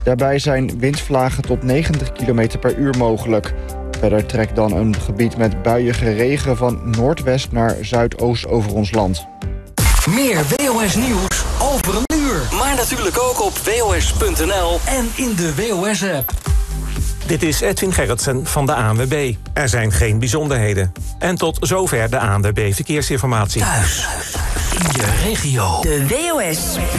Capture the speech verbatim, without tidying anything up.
Daarbij zijn windvlagen tot negentig kilometer per uur mogelijk. Verder trekt dan een gebied met buiige regen van noordwest naar zuidoost over ons land. Meer W O S nieuws over een uur. Maar natuurlijk ook op W O S punt N L en in de W O S-app. Dit is Edwin Gerritsen van de A N W B. Er zijn geen bijzonderheden. En tot zover de A N W B Verkeersinformatie. Thuis, in je regio. De W O S